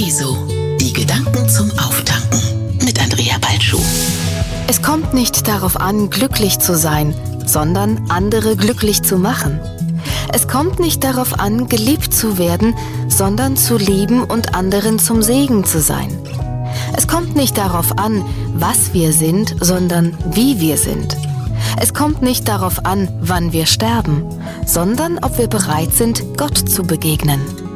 Jesu. Die Gedanken zum Auftanken mit Andrea Balschuh. Es kommt nicht darauf an, glücklich zu sein, sondern andere glücklich zu machen. Es kommt nicht darauf an, geliebt zu werden, sondern zu lieben und anderen zum Segen zu sein. Es kommt nicht darauf an, was wir sind, sondern wie wir sind. Es kommt nicht darauf an, wann wir sterben, sondern ob wir bereit sind, Gott zu begegnen.